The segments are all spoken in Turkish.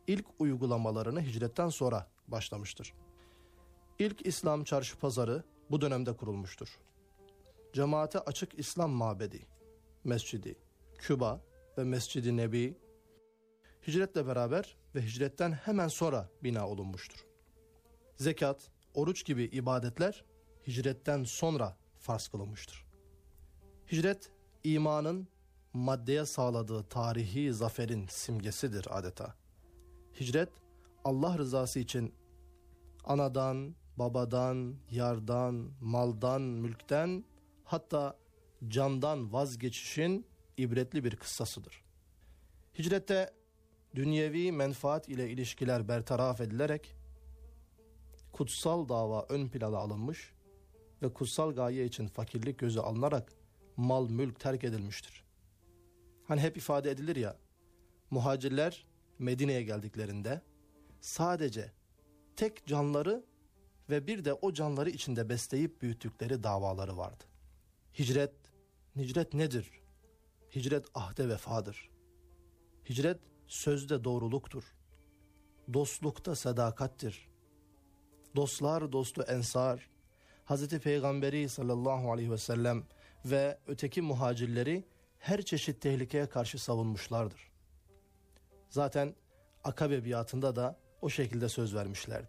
ilk uygulamalarını hicretten sonra başlamıştır. İlk İslam çarşı pazarı bu dönemde kurulmuştur. Cemaate açık İslam mabedi, mescidi, Küba ve Mescid-i Nebi hicretle beraber ve hicretten hemen sonra bina olunmuştur. Zekat, oruç gibi ibadetler hicretten sonra farz kılınmıştır. Hicret, imanın maddeye sağladığı tarihi zaferin simgesidir adeta. Hicret, Allah rızası için anadan, babadan, yardan, maldan, mülkten, hatta candan vazgeçişin ibretli bir kıssasıdır. Hicrette dünyevi menfaat ile ilişkiler bertaraf edilerek kutsal dava ön plana alınmış ve kutsal gaye için fakirlik göze alınarak mal mülk terk edilmiştir. Hani hep ifade edilir ya, muhacirler Medine'ye geldiklerinde sadece tek canları ve bir de o canları içinde besleyip büyüttükleri davaları vardı. Hicret nedir? Hicret ahde vefadır. Hicret sözde doğruluktur. Dostlukta sadakattir. Dostlar dostu ensar, Hazreti Peygamberi sallallahu aleyhi ve sellem ve öteki muhacirleri her çeşit tehlikeye karşı savunmuşlardır. Zaten Akabe biatında da o şekilde söz vermişlerdi.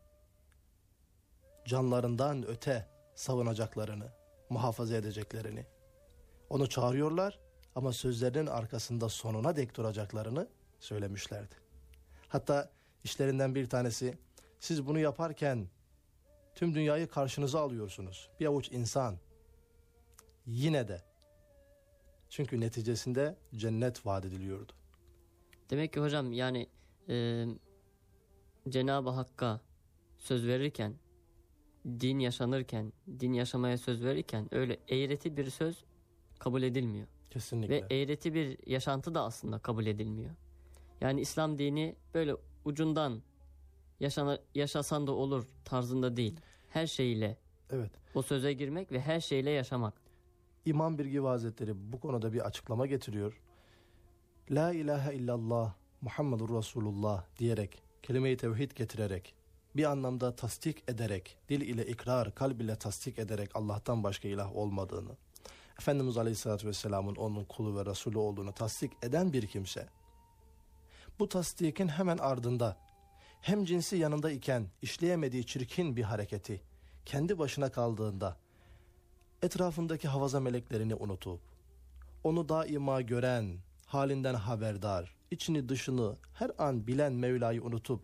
Canlarından öte savunacaklarını, muhafaza edeceklerini. Onu çağırıyorlar ama sözlerinin arkasında sonuna dek duracaklarını söylemişlerdi. Hatta işlerinden bir tanesi, siz bunu yaparken tüm dünyayı karşınıza alıyorsunuz. Bir avuç insan. Yine de. Çünkü neticesinde cennet vaat ediliyordu. Demek ki hocam yani Cenab-ı Hakk'a söz verirken, din yaşanırken, din yaşamaya söz verirken öyle eğreti bir söz kabul edilmiyor. Kesinlikle. Ve eğreti bir yaşantı da aslında kabul edilmiyor. Yani İslam dini böyle ucundan yaşasan da olur tarzında değil. Her şeyle evet, o söze girmek ve her şeyle yaşamak. İmam Birgivi Hazretleri bu konuda bir açıklama getiriyor. La ilahe illallah Muhammedur Resulullah diyerek, kelime-i tevhid getirerek, bir anlamda tasdik ederek, dil ile ikrar, kalb ile tasdik ederek Allah'tan başka ilah olmadığını, Efendimiz Aleyhisselatü Vesselam'ın onun kulu ve Resulü olduğunu tasdik eden bir kimse, bu tasdikin hemen ardında hem cinsi yanında iken işleyemediği çirkin bir hareketi kendi başına kaldığında etrafındaki havaza meleklerini unutup onu daima gören, halinden haberdar, içini dışını her an bilen Mevla'yı unutup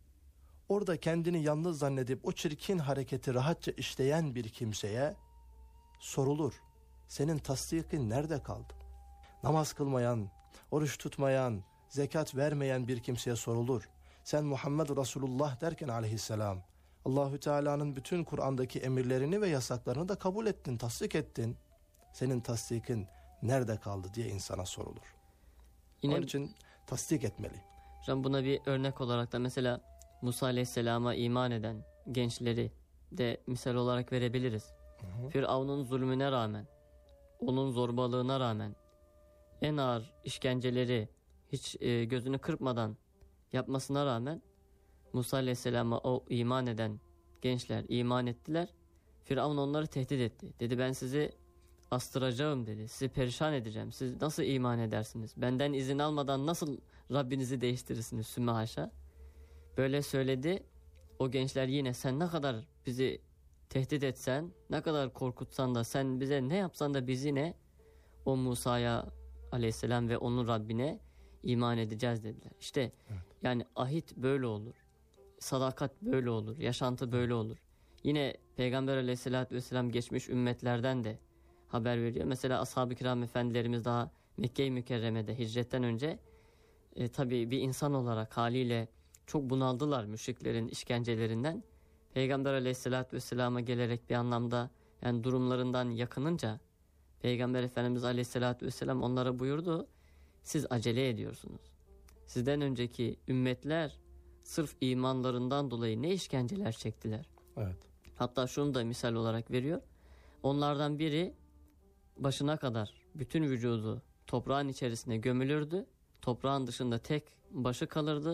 orada kendini yalnız zannedip o çirkin hareketi rahatça işleyen bir kimseye sorulur. Senin tasdikin nerede kaldı? Namaz kılmayan, oruç tutmayan, zekat vermeyen bir kimseye sorulur. Sen Muhammed Resulullah derken aleyhisselam, Allahü Teala'nın bütün Kur'an'daki emirlerini ve yasaklarını da kabul ettin, tasdik ettin. Senin tasdikin nerede kaldı diye insana sorulur. Yine, onun için tasdik etmeli. Hocam buna bir örnek olarak da mesela Musa Aleyhisselam'a iman eden gençleri de misal olarak verebiliriz. Firavun'un zulmüne rağmen, onun zorbalığına rağmen en ağır işkenceleri hiç gözünü kırpmadan yapmasına rağmen Musa Aleyhisselam'a o iman eden gençler iman ettiler. Firavun onları tehdit etti. Dedi ben sizi astıracağım dedi. Sizi perişan edeceğim. Siz nasıl iman edersiniz? Benden izin almadan nasıl Rabbinizi değiştirirsiniz? Sümme haşa. Böyle söyledi. O gençler yine sen ne kadar bizi tehdit etsen, ne kadar korkutsan da sen bize ne yapsan da biz yine o Musa'ya aleyhisselam ve onun Rabbine iman edeceğiz dediler. İşte evet. Yani ahit böyle olur. Sadakat böyle olur. Yaşantı böyle olur. Yine Peygamber aleyhissalatü vesselam geçmiş ümmetlerden de haber veriyor. Mesela ashab-ı kiram efendilerimiz daha Mekke-i Mükerreme'de hicretten önce tabii bir insan olarak haliyle çok bunaldılar müşriklerin işkencelerinden. Peygamber aleyhissalatü vesselama gelerek bir anlamda yani durumlarından yakınınca Peygamber Efendimiz aleyhissalatü vesselam onlara buyurdu. Siz acele ediyorsunuz. Sizden önceki ümmetler sırf imanlarından dolayı ne işkenceler çektiler. Evet. Hatta şunu da misal olarak veriyor. Onlardan biri başına kadar bütün vücudu toprağın içerisine gömülürdü. Toprağın dışında tek başı kalırdı.